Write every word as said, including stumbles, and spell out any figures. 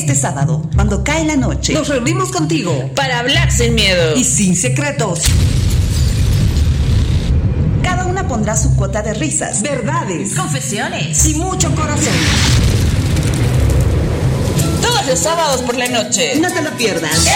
Este sábado, cuando cae la noche, nos reunimos contigo para hablar sin miedo y sin secretos. Cada una pondrá su cuota de risas, verdades, confesiones y mucho corazón. Todos los sábados por la noche. No te lo pierdas.